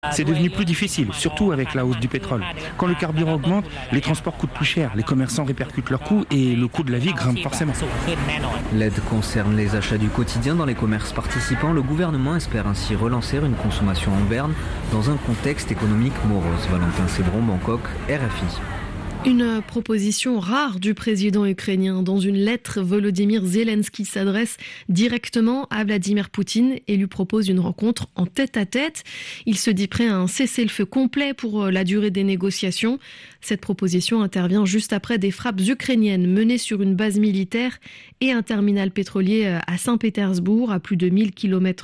C'est devenu plus difficile, surtout avec la hausse du pétrole. Quand le carburant augmente, les transports coûtent plus cher, les commerçants répercutent leurs coûts et le coût de la vie grimpe forcément. L'aide concerne les achats du quotidien dans les commerces participants. Le gouvernement espère ainsi relancer une consommation en berne dans un contexte économique morose. Valentin Sébron, Bangkok, RFI. Une proposition rare du président ukrainien. Dans une lettre, Volodymyr Zelensky s'adresse directement à Vladimir Poutine et lui propose une rencontre en tête-à-tête. Il se dit prêt à un cessez-le-feu complet pour la durée des négociations. Cette proposition intervient juste après des frappes ukrainiennes menées sur une base militaire et un terminal pétrolier à Saint-Pétersbourg, à plus de 1000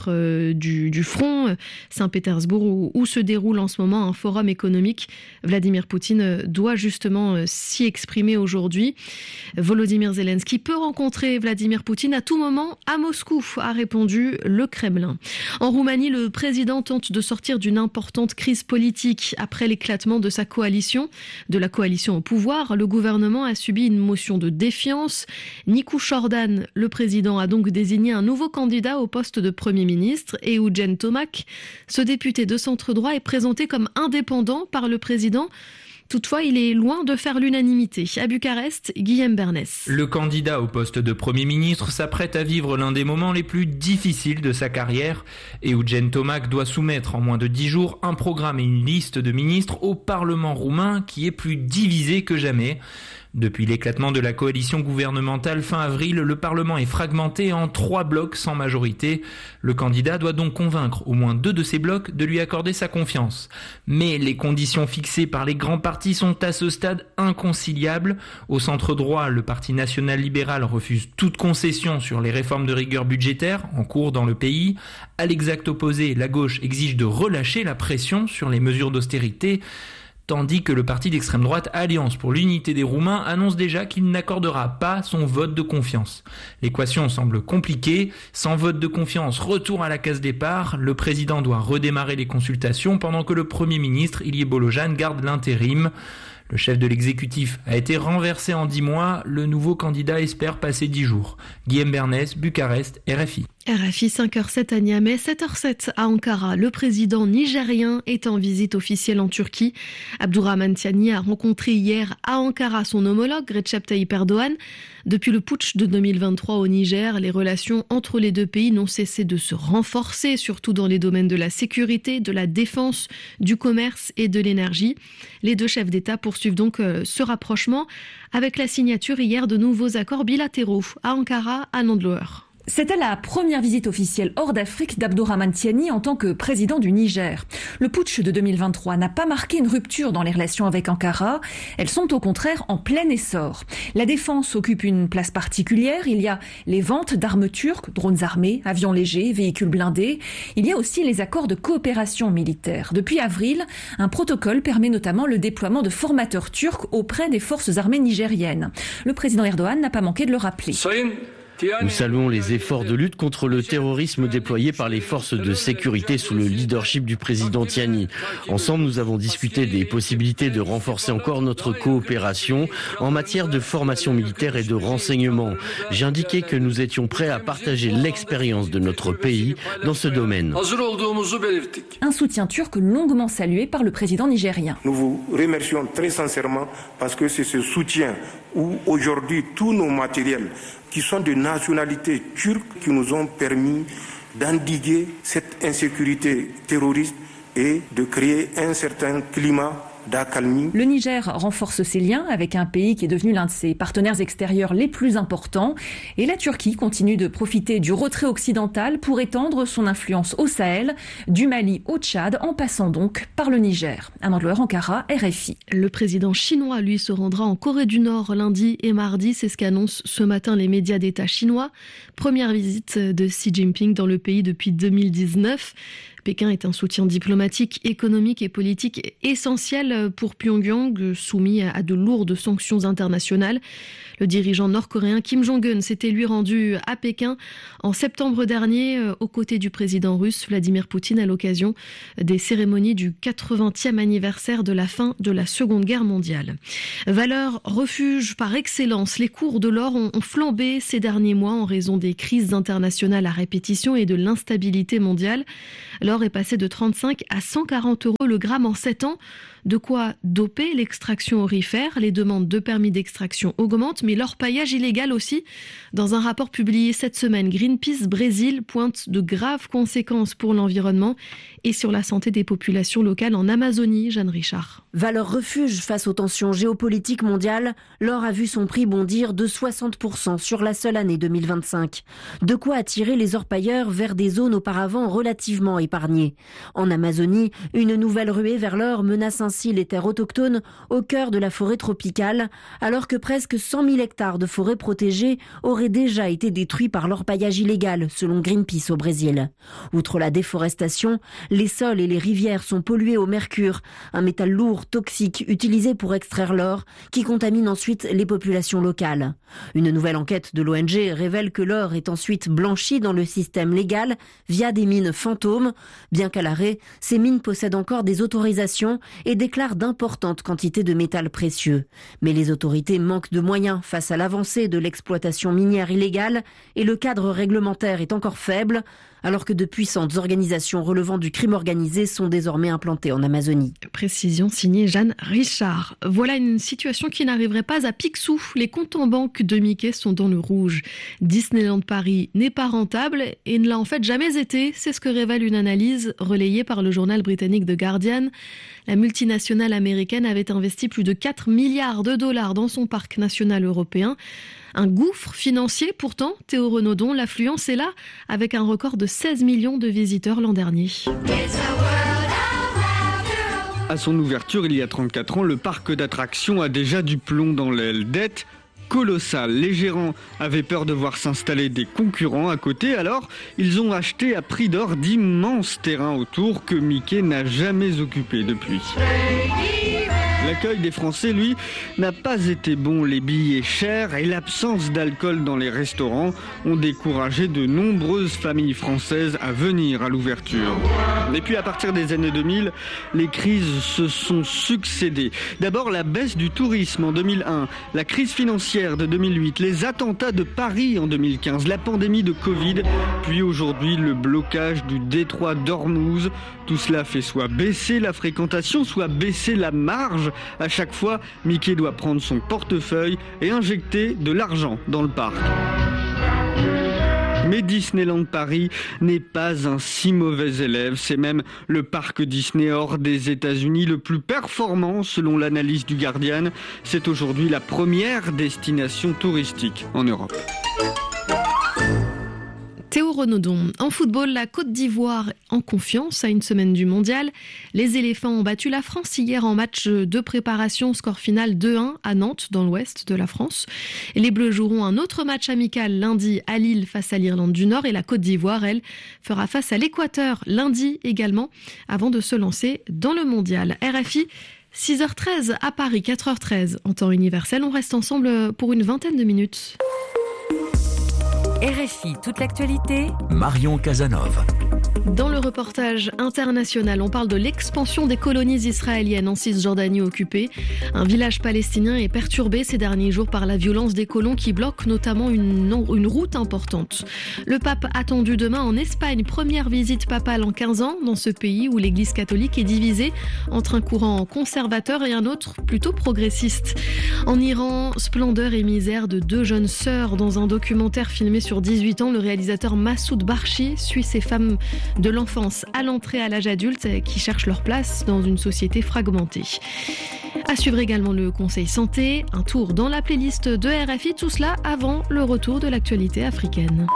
km du front. Saint-Pétersbourg, où se déroule en ce moment un forum économique. Vladimir Poutine doit justement s'y exprimer aujourd'hui. Volodymyr Zelensky peut rencontrer Vladimir Poutine à tout moment à Moscou, a répondu le Kremlin. En Roumanie, le président tente de sortir d'une importante crise politique après l'éclatement de sa coalition. De la coalition au pouvoir, le gouvernement a subi une motion de défiance. Nicu Șordan, le président, a donc désigné un nouveau candidat au poste de Premier ministre, Eugen Tomac. Ce député de centre-droit est présenté comme indépendant par le président. Toutefois, il est loin de faire l'unanimité. À Bucarest, Guillaume Bernès. Le candidat au poste de Premier ministre s'apprête à vivre l'un des moments les plus difficiles de sa carrière. Eugen Tomac doit soumettre en moins de 10 jours un programme et une liste de ministres au Parlement roumain qui est plus divisé que jamais. Depuis l'éclatement de la coalition gouvernementale fin avril, le Parlement est fragmenté en 3 blocs sans majorité. Le candidat doit donc convaincre au moins 2 de ces blocs de lui accorder sa confiance. Mais les conditions fixées par les grands partis sont à ce stade inconciliables. Au centre droit, le Parti national libéral refuse toute concession sur les réformes de rigueur budgétaire en cours dans le pays. À l'exact opposé, la gauche exige de relâcher la pression sur les mesures d'austérité. Tandis que le parti d'extrême droite Alliance pour l'unité des Roumains annonce déjà qu'il n'accordera pas son vote de confiance. L'équation semble compliquée. Sans vote de confiance, retour à la case départ. Le président doit redémarrer les consultations pendant que le Premier ministre, Ilie Bolojan, garde l'intérim. Le chef de l'exécutif a été renversé en 10 mois. Le nouveau candidat espère passer 10 jours. Guillaume Bernès, Bucarest, RFI. RFI 5h07 à Niamey, 7h07 à Ankara. Le président nigérien est en visite officielle en Turquie. Abdourahmane Tiani a rencontré hier à Ankara son homologue Recep Tayyip Erdogan. Depuis le putsch de 2023 au Niger, les relations entre les deux pays n'ont cessé de se renforcer, surtout dans les domaines de la sécurité, de la défense, du commerce et de l'énergie. Les deux chefs d'État poursuivent donc ce rapprochement avec la signature hier de nouveaux accords bilatéraux à Ankara, à Nandloer. C'était la première visite officielle hors d'Afrique d'Abdourahmane Tiani en tant que président du Niger. Le putsch de 2023 n'a pas marqué une rupture dans les relations avec Ankara. Elles sont au contraire en plein essor. La défense occupe une place particulière. Il y a les ventes d'armes turques, drones armés, avions légers, véhicules blindés. Il y a aussi les accords de coopération militaire. Depuis avril, un protocole permet notamment le déploiement de formateurs turcs auprès des forces armées nigériennes. Le président Erdogan n'a pas manqué de le rappeler. Nous saluons les efforts de lutte contre le terrorisme déployés par les forces de sécurité sous le leadership du président Tiani. Ensemble, nous avons discuté des possibilités de renforcer encore notre coopération en matière de formation militaire et de renseignement. J'ai indiqué que nous étions prêts à partager l'expérience de notre pays dans ce domaine. Un soutien turc longuement salué par le président nigérien. Nous vous remercions très sincèrement parce que c'est ce soutien où aujourd'hui tous nos matériels qui sont de nationalité turque qui nous ont permis d'endiguer cette insécurité terroriste et de créer un certain climat d'accalmie. Le Niger renforce ses liens avec un pays qui est devenu l'un de ses partenaires extérieurs les plus importants et la Turquie continue de profiter du retrait occidental pour étendre son influence au Sahel, du Mali au Tchad en passant donc par le Niger. Amandloer, Ankara, RFI. Le président chinois, lui, se rendra en Corée du Nord lundi et mardi. C'est ce qu'annoncent ce matin les médias d'État chinois. Première visite de Xi Jinping dans le pays depuis 2019. Pékin est un soutien diplomatique, économique et politique essentiel pour Pyongyang, soumis à de lourdes sanctions internationales. Le dirigeant nord-coréen Kim Jong-un s'était lui rendu à Pékin en septembre dernier aux côtés du président russe Vladimir Poutine à l'occasion des cérémonies du 80e anniversaire de la fin de la Seconde Guerre mondiale. Valeur refuge par excellence, les cours de l'or ont flambé ces derniers mois en raison des crises internationales à répétition et de l'instabilité mondiale. L'or L'or est passé de 35 à 140 € le gramme en 7 ans. De quoi doper l'extraction aurifère. Les demandes de permis d'extraction augmentent, mais l'orpaillage illégal aussi. Dans un rapport publié cette semaine, Greenpeace Brésil pointe de graves conséquences pour l'environnement et sur la santé des populations locales en Amazonie. Jeanne Richard. Valeur refuge face aux tensions géopolitiques mondiales, l'or a vu son prix bondir de 60% sur la seule année 2025. De quoi attirer les orpailleurs vers des zones auparavant relativement épargnées. En Amazonie, une nouvelle ruée vers l'or menace ainsi les terres autochtones au cœur de la forêt tropicale, alors que presque 100 000 hectares de forêts protégées auraient déjà été détruits par l'orpaillage illégal, selon Greenpeace au Brésil. Outre la déforestation, les sols et les rivières sont pollués au mercure, un métal lourd, toxique, utilisé pour extraire l'or, qui contamine ensuite les populations locales. Une nouvelle enquête de l'ONG révèle que l'or est ensuite blanchi dans le système légal via des mines fantômes. Bien qu'à l'arrêt, ces mines possèdent encore des autorisations et déclarent d'importantes quantités de métal précieux. Mais les autorités manquent de moyens face à l'avancée de l'exploitation minière illégale et le cadre réglementaire est encore faible, alors que de puissantes organisations relevant du crime organisé sont désormais implantées en Amazonie. Précision signée Jeanne Richard. Voilà une situation qui n'arriverait pas à Picsou. Les comptes en banque de Mickey sont dans le rouge. Disneyland Paris n'est pas rentable et ne l'a en fait jamais été. C'est ce que révèle une analyse relayée par le journal britannique The Guardian. La multinationale américaine avait investi plus de 4 milliards de dollars dans son parc national européen. Un gouffre financier pourtant, Théo Renaudon, l'affluence est là, avec un record de 16 millions de visiteurs l'an dernier. À son ouverture il y a 34 ans, le parc d'attractions a déjà du plomb dans l'aile. Dette colossale. Les gérants avaient peur de voir s'installer des concurrents à côté, alors ils ont acheté à prix d'or d'immenses terrains autour que Mickey n'a jamais occupés depuis. L'accueil des Français, lui, n'a pas été bon. Les billets chers et l'absence d'alcool dans les restaurants ont découragé de nombreuses familles françaises à venir à l'ouverture. Et puis à partir des années 2000, les crises se sont succédées. D'abord la baisse du tourisme en 2001, la crise financière de 2008, les attentats de Paris en 2015, la pandémie de Covid, puis aujourd'hui le blocage du détroit d'Ormuz. Tout cela fait soit baisser la fréquentation, soit baisser la marge. À chaque fois, Mickey doit prendre son portefeuille et injecter de l'argent dans le parc. Mais Disneyland Paris n'est pas un si mauvais élève. C'est même le parc Disney hors des États-Unis le plus performant selon l'analyse du Guardian. C'est aujourd'hui la première destination touristique en Europe. Théo Renaudon. En football, la Côte d'Ivoire en confiance à une semaine du mondial. Les éléphants ont battu la France hier en match de préparation, score final 2-1 à Nantes, dans l'ouest de la France. Et les Bleus joueront un autre match amical lundi à Lille face à l'Irlande du Nord. Et la Côte d'Ivoire, elle, fera face à l'Équateur lundi également, avant de se lancer dans le mondial. RFI, 6h13 à Paris, 4h13 en temps universel. On reste ensemble pour une vingtaine de minutes. RFI, toute l'actualité. Marion Casanov. Dans le reportage international, on parle de l'expansion des colonies israéliennes en Cisjordanie occupée. Un village palestinien est perturbé ces derniers jours par la violence des colons qui bloquent notamment une route importante. Le pape attendu demain en Espagne, première visite papale en 15 ans dans ce pays où l'église catholique est divisée entre un courant conservateur et un autre plutôt progressiste. En Iran, splendeur et misère de deux jeunes sœurs. Dans un documentaire filmé sur 18 ans, le réalisateur Massoud Barchi suit ces femmes de l'enfance à l'entrée à l'âge adulte qui cherchent leur place dans une société fragmentée. À suivre également le Conseil Santé, un tour dans la playlist de RFI, tout cela avant le retour de l'actualité africaine.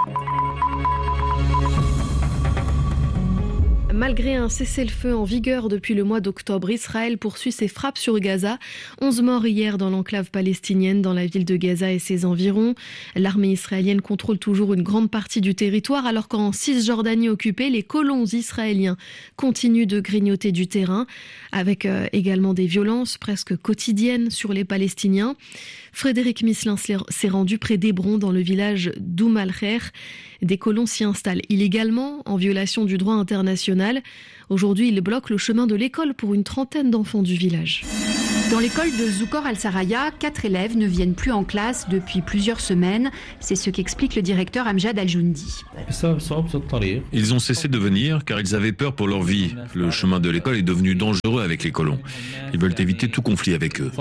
Malgré un cessez-le-feu en vigueur depuis le mois d'octobre, Israël poursuit ses frappes sur Gaza. 11 morts hier dans l'enclave palestinienne, dans la ville de Gaza et ses environs. L'armée israélienne contrôle toujours une grande partie du territoire, alors qu'en Cisjordanie occupée, les colons israéliens continuent de grignoter du terrain, avec également des violences presque quotidiennes sur les Palestiniens. Frédéric Misselin s'est rendu près d'Hébron, dans le village d'Oum al-Kher. Des colons s'y installent illégalement, en violation du droit international. Aujourd'hui, ils bloquent le chemin de l'école pour une trentaine d'enfants du village. Dans l'école de Zoukor Al-Saraya, 4 élèves ne viennent plus en classe depuis plusieurs semaines. C'est ce qu'explique le directeur Amjad Al-Joundi. Ils ont cessé de venir car ils avaient peur pour leur vie. Le chemin de l'école est devenu dangereux avec les colons. Ils veulent éviter tout conflit avec eux.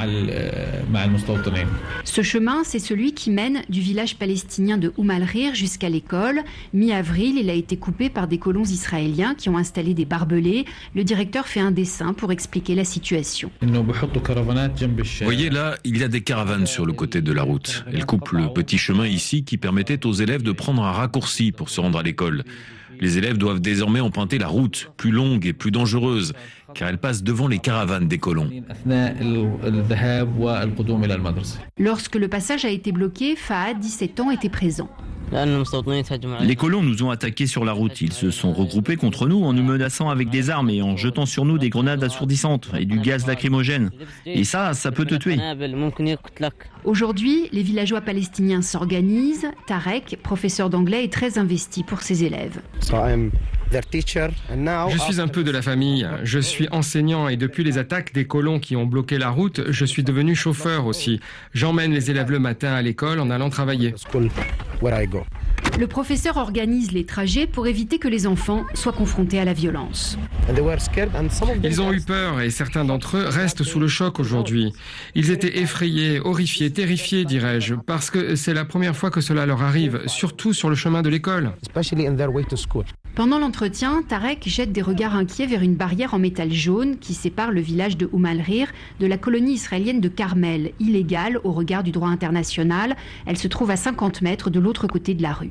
Ce chemin, c'est celui qui mène du village palestinien de Al-Rir jusqu'à l'école. Mi-avril, il a été coupé par des colons israéliens qui ont installé des barbelés. Le directeur fait un dessin pour expliquer la situation. Voyez là, il y a des caravanes sur le côté de la route. Elles coupent le petit chemin ici qui permettait aux élèves de prendre un raccourci pour se rendre à l'école. Les élèves doivent désormais emprunter la route, plus longue et plus dangereuse, car elle passe devant les caravanes des colons. Lorsque le passage a été bloqué, Fahad, 17 ans, était présent. Les colons nous ont attaqués sur la route. Ils se sont regroupés contre nous en nous menaçant avec des armes et en jetant sur nous des grenades assourdissantes et du gaz lacrymogène. Et ça peut te tuer. Aujourd'hui, les villageois palestiniens s'organisent. Tarek, professeur d'anglais, est très investi pour ses élèves. Je suis un peu de la famille. Je suis enseignant et depuis les attaques des colons qui ont bloqué la route, je suis devenu chauffeur aussi. J'emmène les élèves le matin à l'école en allant travailler. Le professeur organise les trajets pour éviter que les enfants soient confrontés à la violence. Ils ont eu peur et certains d'entre eux restent sous le choc aujourd'hui. Ils étaient effrayés, horrifiés, terrifiés, dirais-je, parce que c'est la première fois que cela leur arrive, surtout sur le chemin de l'école. Pendant l'entretien, Tarek jette des regards inquiets vers une barrière en métal jaune qui sépare le village de Al-Rir de la colonie israélienne de Carmel, illégale au regard du droit international. Elle se trouve à 50 mètres de l'autre côté de la rue.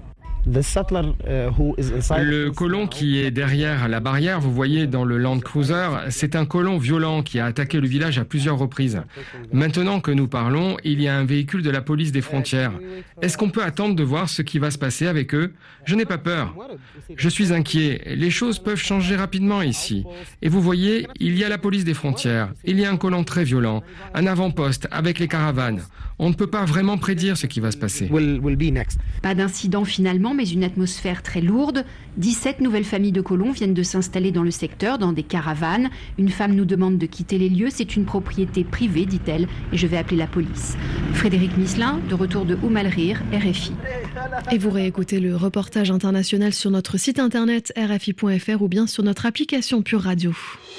Le colon qui est derrière la barrière, vous voyez dans le Land Cruiser, c'est un colon violent qui a attaqué le village à plusieurs reprises. Maintenant que nous parlons, il y a un véhicule de la police des frontières. Est-ce qu'on peut attendre de voir ce qui va se passer avec eux ? Je n'ai pas peur. Je suis inquiet. Les choses peuvent changer rapidement ici. Et vous voyez, il y a la police des frontières. Il y a un colon très violent, un avant-poste avec les caravanes. On ne peut pas vraiment prédire ce qui va se passer. Pas d'incident finalement, mais une atmosphère très lourde. 17 nouvelles familles de colons viennent de s'installer dans le secteur, dans des caravanes. Une femme nous demande de quitter les lieux. C'est une propriété privée, dit-elle, et je vais appeler la police. Frédéric Misselin, de retour de Al-Rir, RFI. Et vous réécoutez le reportage international sur notre site internet rfi.fr ou bien sur notre application Pure Radio.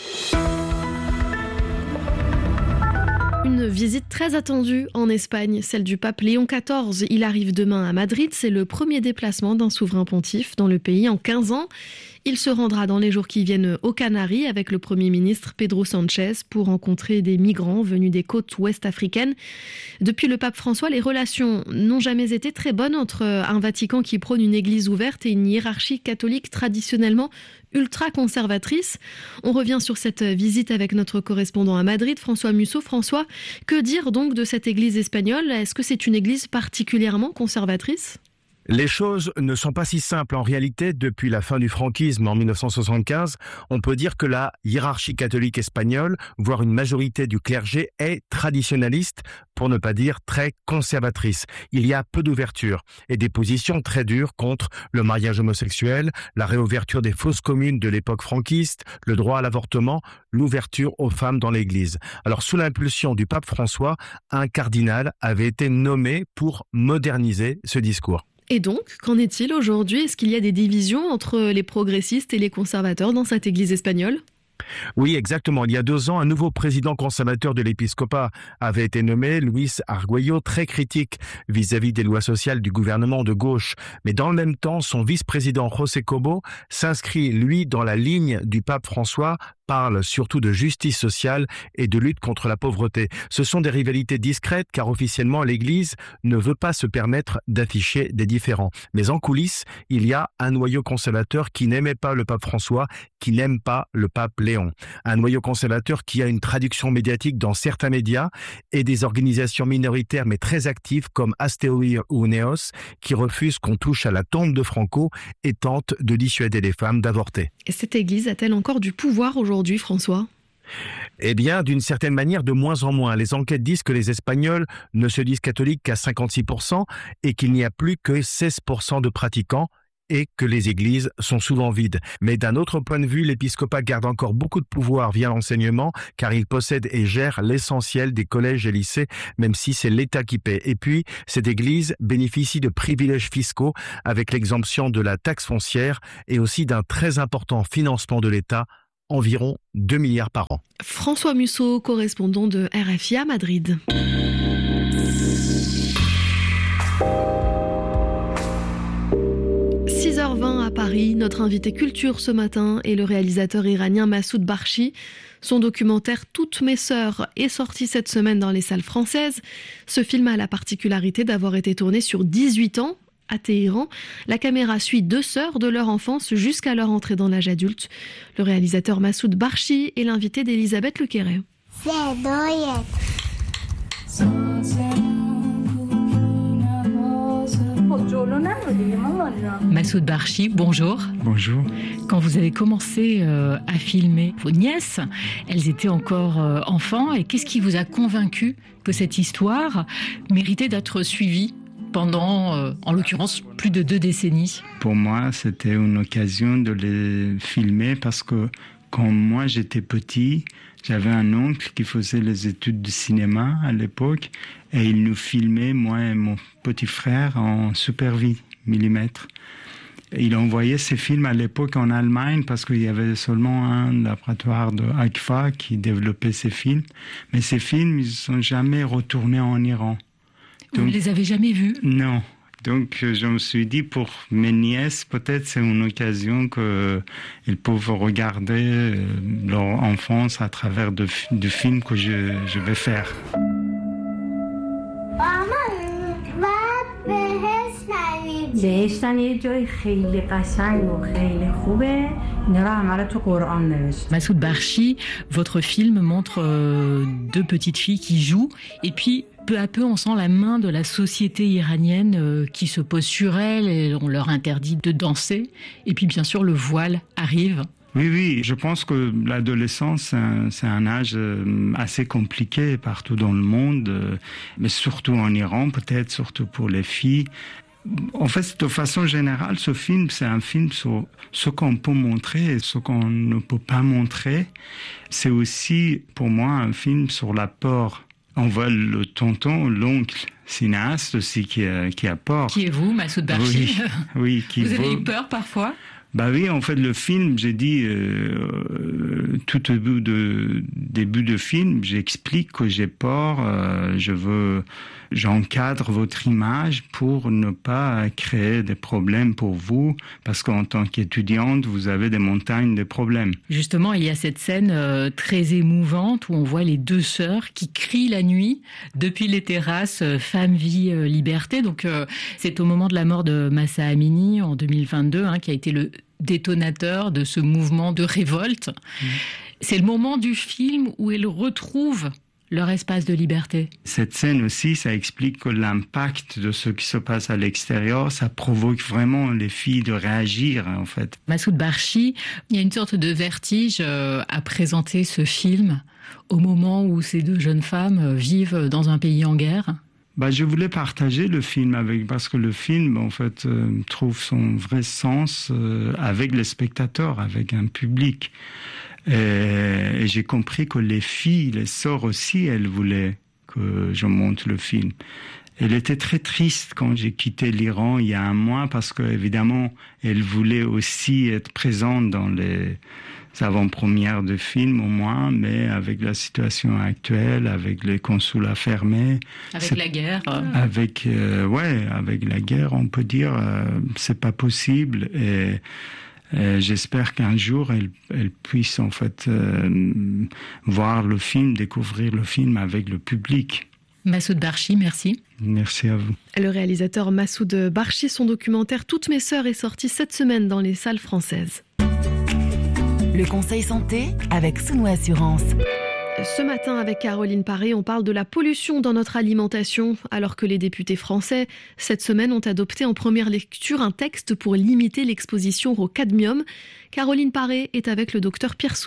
Une visite très attendue en Espagne, celle du pape Léon XIV. Il arrive demain à Madrid. C'est le premier déplacement d'un souverain pontife dans le pays en 15 ans. Il se rendra dans les jours qui viennent aux Canaries avec le Premier ministre Pedro Sánchez pour rencontrer des migrants venus des côtes ouest africaines. Depuis le pape François, les relations n'ont jamais été très bonnes entre un Vatican qui prône une église ouverte et une hiérarchie catholique traditionnellement ultra-conservatrice. On revient sur cette visite avec notre correspondant à Madrid, François Musso. François, que dire donc de cette église espagnole ? Est-ce que c'est une église particulièrement conservatrice ? Les choses ne sont pas si simples. En réalité, depuis la fin du franquisme en 1975, on peut dire que la hiérarchie catholique espagnole, voire une majorité du clergé, est traditionnaliste, pour ne pas dire très conservatrice. Il y a peu d'ouverture et des positions très dures contre le mariage homosexuel, la réouverture des fosses communes de l'époque franquiste, le droit à l'avortement, l'ouverture aux femmes dans l'église. Alors, sous l'impulsion du pape François, un cardinal avait été nommé pour moderniser ce discours. Et donc, qu'en est-il aujourd'hui ? Est-ce qu'il y a des divisions entre les progressistes et les conservateurs dans cette église espagnole ? Oui, exactement. Il y a 2 ans, un nouveau président conservateur de l'épiscopat avait été nommé, Luis Arguello, très critique vis-à-vis des lois sociales du gouvernement de gauche. Mais dans le même temps, son vice-président José Cobo s'inscrit, lui, dans la ligne du pape François, parle surtout de justice sociale et de lutte contre la pauvreté. Ce sont des rivalités discrètes car officiellement l'Église ne veut pas se permettre d'afficher des différends. Mais en coulisses, il y a un noyau conservateur qui n'aimait pas le pape François, qui n'aime pas le pape Léon. Un noyau conservateur qui a une traduction médiatique dans certains médias et des organisations minoritaires mais très actives comme Astéoïr ou Neos qui refusent qu'on touche à la tombe de Franco et tentent de dissuader les femmes d'avorter. Et cette Église a-t-elle encore du pouvoir aujourd'hui, François ? Eh bien, d'une certaine manière, de moins en moins. Les enquêtes disent que les Espagnols ne se disent catholiques qu'à 56% et qu'il n'y a plus que 16% de pratiquants. et que les églises sont souvent vides. Mais d'un autre point de vue, l'épiscopat garde encore beaucoup de pouvoir via l'enseignement, car il possède et gère l'essentiel des collèges et lycées, même si c'est l'État qui paie. Et puis, cette église bénéficie de privilèges fiscaux avec l'exemption de la taxe foncière et aussi d'un très important financement de l'État, environ 2 milliards par an. François Musso, correspondant de RFI à Madrid. « 6h20 à Paris, notre invité culture ce matin est le réalisateur iranien Massoud Barchi. Son documentaire « Toutes mes sœurs » est sorti cette semaine dans les salles françaises. Ce film a la particularité d'avoir été tourné sur 18 ans. À Téhéran, la caméra suit 2 sœurs de leur enfance jusqu'à leur entrée dans l'âge adulte. Le réalisateur Massoud Barchi est l'invité d'Elisabeth Lequeret. Massoud Barchi, bonjour. Bonjour. Quand vous avez commencé à filmer vos nièces, elles étaient encore enfants. Et qu'est-ce qui vous a convaincu que cette histoire méritait d'être suivie pendant, en l'occurrence, plus de 2 décennies? Pour moi, c'était une occasion de les filmer parce que quand moi j'étais petit, j'avais un oncle qui faisait les études de cinéma à l'époque et il nous filmait, moi et mon petit frère, en super 8 mm. Il envoyait ces films à l'époque en Allemagne parce qu'il y avait seulement un laboratoire de Agfa qui développait ces films. Mais ces films, ils ne sont jamais retournés en Iran. Vous ne les avez jamais vus? Non. Donc je me suis dit, pour mes nièces, peut-être c'est une occasion qu'elles peuvent regarder leur enfance à travers de films que je vais faire. Massoud Barchi, votre film montre 2 petites filles qui jouent et puis peu à peu, on sent la main de la société iranienne qui se pose sur elles et on leur interdit de danser. Et puis, bien sûr, le voile arrive. Oui, je pense que l'adolescence, c'est un âge assez compliqué partout dans le monde, mais surtout en Iran, peut-être, surtout pour les filles. En fait, de façon générale, ce film, c'est un film sur ce qu'on peut montrer et ce qu'on ne peut pas montrer. C'est aussi, pour moi, un film sur l'apport. On voit le tonton, l'oncle cinéaste aussi qui apporte. Qui est vous, Massoud Barchi? Oui. Vous avez eu peur parfois? Bah oui, en fait, le film, j'ai dit, tout au début de film, j'explique que j'ai peur, j'encadre votre image pour ne pas créer des problèmes pour vous, parce qu'en tant qu'étudiante, vous avez des montagnes de problèmes. Justement, il y a cette scène très émouvante où on voit les 2 sœurs qui crient la nuit depuis les terrasses Femme, vie, liberté. Donc, c'est au moment de la mort de Mahsa Amini en 2022, qui a été le détonateur de ce mouvement de révolte. C'est le moment du film où elles retrouvent leur espace de liberté. Cette scène aussi, ça explique que l'impact de ce qui se passe à l'extérieur, ça provoque vraiment les filles de réagir, en fait. Massoud Barchi, il y a une sorte de vertige à présenter ce film au moment où ces 2 jeunes femmes vivent dans un pays en guerre. Je voulais partager le film parce que le film, en fait, trouve son vrai sens avec les spectateurs, avec un public. Et j'ai compris que les filles, les sœurs aussi, elles voulaient que je montre le film. Elle était très triste quand j'ai quitté l'Iran il y a 1 mois parce qu'évidemment, elle voulait aussi être présente dans les avant-premières de films au moins, mais avec la situation actuelle, avec les consulats fermés. Avec la guerre. Avec la guerre, on peut dire, c'est pas possible et j'espère qu'un jour, elle puisse en fait voir le film, découvrir le film avec le public. Massoud Barchi, merci. Merci à vous. Le réalisateur Massoud Barchi, son documentaire « Toutes mes sœurs » est sorti cette semaine dans les salles françaises. Le conseil santé avec Sounou Assurance. Ce matin, avec Caroline Paré, on parle de la pollution dans notre alimentation, alors que les députés français, cette semaine, ont adopté en première lecture un texte pour limiter l'exposition au cadmium. Caroline Paré est avec le docteur Pierre Souvet.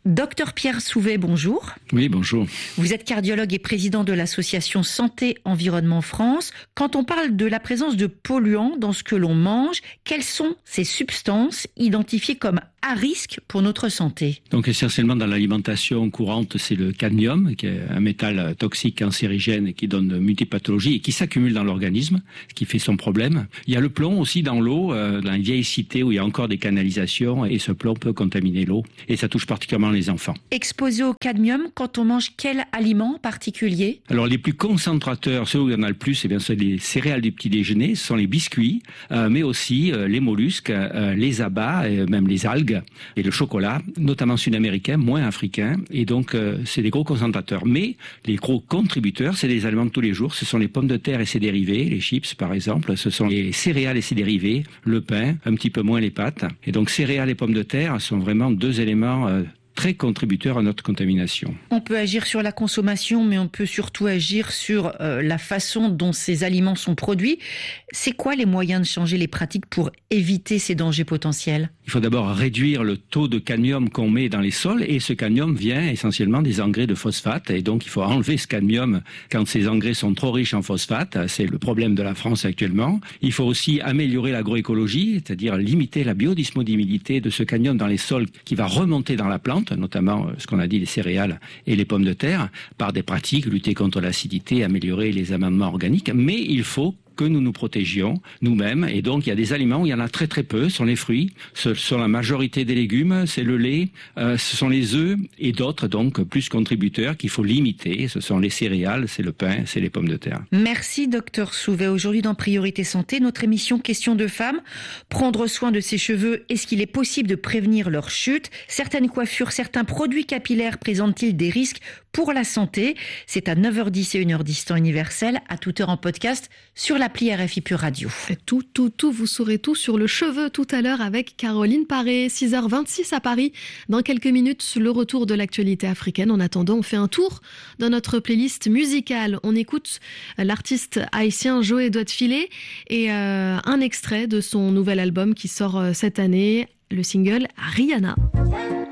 Docteur Pierre Souvet, bonjour. Oui, bonjour. Vous êtes cardiologue et président de l'association Santé Environnement France. Quand on parle de la présence de polluants dans ce que l'on mange, quelles sont ces substances identifiées comme à risque pour notre santé? Donc essentiellement dans l'alimentation courante, c'est le cadmium, qui est un métal toxique cancérigène qui donne de multiples pathologies et qui s'accumule dans l'organisme, ce qui fait son problème. Il y a le plomb aussi dans l'eau, dans une vieille cité où il y a encore des canalisations et ce plomb peut contaminer l'eau et ça touche particulièrement les enfants. Exposé au cadmium, quand on mange quel aliment en particulier? Alors les plus concentrateurs, ceux où il y en a le plus, eh bien, c'est les céréales du petit déjeuner, ce sont les biscuits, mais aussi les mollusques, les abats, même les algues et le chocolat, notamment sud-américain, moins africain, et donc c'est des gros concentrateurs. Mais les gros contributeurs, c'est les aliments de tous les jours, ce sont les pommes de terre et ses dérivés, les chips par exemple, ce sont les céréales et ses dérivés, le pain, un petit peu moins les pâtes. Et donc céréales et pommes de terre sont vraiment deux éléments très contributeurs à notre contamination. On peut agir sur la consommation, mais on peut surtout agir sur la façon dont ces aliments sont produits. C'est quoi les moyens de changer les pratiques pour éviter ces dangers potentiels? Il faut d'abord réduire le taux de cadmium qu'on met dans les sols, et ce cadmium vient essentiellement des engrais de phosphate, et donc il faut enlever ce cadmium quand ces engrais sont trop riches en phosphate. C'est le problème de la France actuellement. Il faut aussi améliorer l'agroécologie, c'est-à-dire limiter la biodisponibilité de ce cadmium dans les sols qui va remonter dans la plante, notamment ce qu'on a dit, les céréales et les pommes de terre, par des pratiques, lutter contre l'acidité, améliorer les amendements organiques, mais il faut que nous nous protégions nous-mêmes. Et donc, il y a des aliments où il y en a très très peu, ce sont les fruits, ce sont la majorité des légumes, c'est le lait, ce sont les œufs et d'autres, donc, plus contributeurs qu'il faut limiter. Ce sont les céréales, c'est le pain, c'est les pommes de terre. Merci, docteur Souvet. Aujourd'hui, dans Priorité Santé, notre émission Question de femmes. Prendre soin de ses cheveux, est-ce qu'il est possible de prévenir leur chute? Certaines coiffures, certains produits capillaires présentent-ils des risques pour la santé? C'est à 9h10 et 1h10 temps universel, à toute heure en podcast, sur l'appli RFI Pure Radio. Tout, vous saurez tout sur le cheveu tout à l'heure avec Caroline Paré, 6h26 à Paris. Dans quelques minutes, le retour de l'actualité africaine. En attendant, on fait un tour dans notre playlist musicale. On écoute l'artiste haïtien Joe Doigtfilet et un extrait de son nouvel album qui sort cette année, le single Rihanna.